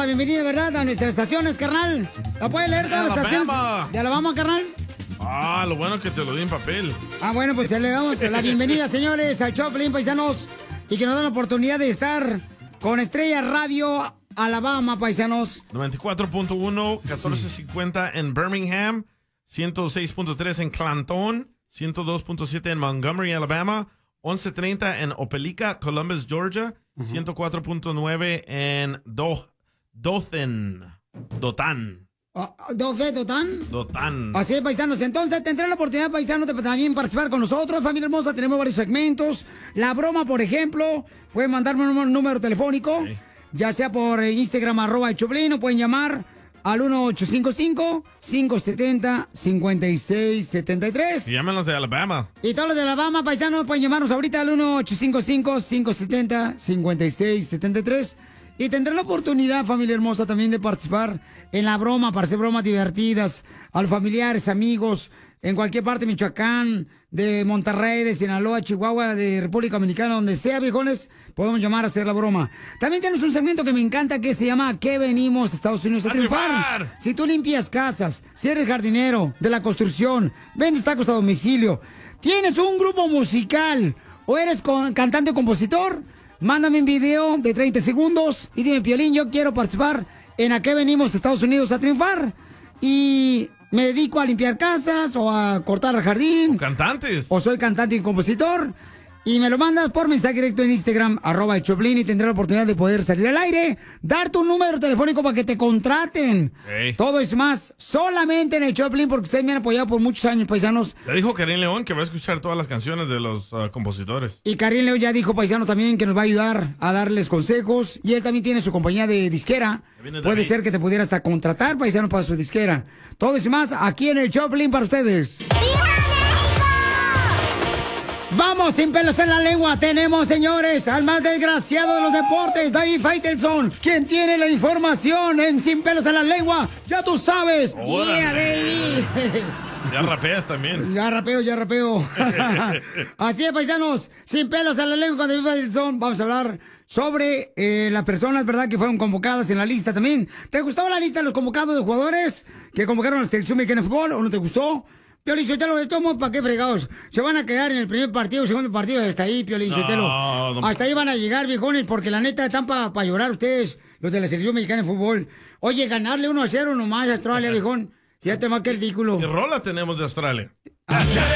bienvenida, ¿verdad? A nuestras estaciones, carnal. ¿La puede leer todas las estaciones de Alabama, carnal? Ah, lo bueno es que te lo di en papel. Ah, bueno, pues le damos la bienvenida, señores, al Choplin, paisanos. Y que nos dan la oportunidad de estar con Estrella Radio Alabama, paisanos. 94.1, 1450 en Birmingham, 106.3 en Clanton, 102.7 en Montgomery, Alabama, 1130 en Opelika, Columbus, Georgia, 104.9 en Dothan. ¿Dothan? Así es, paisanos. Entonces, tendrán la oportunidad, paisanos, de también participar con nosotros. Familia hermosa, tenemos varios segmentos. La broma, por ejemplo, pueden mandarme un número telefónico, ya sea por Instagram, @ el Choplin, o pueden llamar al 1-855-570-5673. Y llámenos de Alabama. Y todos los de Alabama, paisanos, pueden llamarnos ahorita al 1-855-570-5673. Y tendrán la oportunidad, familia hermosa, también de participar en la broma, para hacer bromas divertidas a los familiares, amigos, en cualquier parte de Michoacán, de Monterrey, de Sinaloa, Chihuahua, de República Dominicana, donde sea, viejones, podemos llamar a hacer la broma. También tenemos un segmento que me encanta que se llama ¿A qué venimos, Estados Unidos, a triunfar? Si tú limpias casas, si eres jardinero de la construcción, vendes tacos a domicilio, tienes un grupo musical o eres cantante o compositor, mándame un video de 30 segundos y dime, Piolín, yo quiero participar en ¿A qué venimos, Estados Unidos, a triunfar? Y me dedico a limpiar casas o a cortar el jardín. O cantantes. O soy cantante y compositor. Y me lo mandas por mensaje directo en Instagram, @el Choplin, y tendré la oportunidad de poder salir al aire, dar tu número telefónico para que te contraten. Todo es más, solamente en el Choplin, porque ustedes me han apoyado por muchos años, paisanos. Ya dijo Karim León que va a escuchar todas las canciones de los compositores. Y Karim León ya dijo, paisano, también que nos va a ayudar a darles consejos. Y él también tiene su compañía de disquera. Puede ser que te pudiera hasta contratar, paisano, para su disquera. Todo es más, aquí en el Choplin para ustedes. Vamos, sin pelos en la lengua. Tenemos, señores, al más desgraciado de los deportes, David Faitelson, quien tiene la información en Sin pelos en la lengua. Ya tú sabes. Yeah, baby. Ya rapeas también. Ya rapeo. Así es, paisanos, sin pelos en la lengua con David Faitelson. Vamos a hablar sobre las personas, ¿verdad?, que fueron convocadas en la lista también. ¿Te gustó la lista de los convocados de jugadores que convocaron a la selección mexicana de fútbol o no te gustó? Piolín Sotelo, de todos modos, ¿para qué fregados? Se van a quedar en el primer partido, segundo partido, hasta ahí, Piolín Sotelo. Hasta ahí van a llegar, viejones, porque la neta están para llorar ustedes, los de la selección mexicana de fútbol. Oye, ganarle 1-0 nomás a Australia, viejón, ya te va a quedar ridículo. ¿Qué rola tenemos de Australia?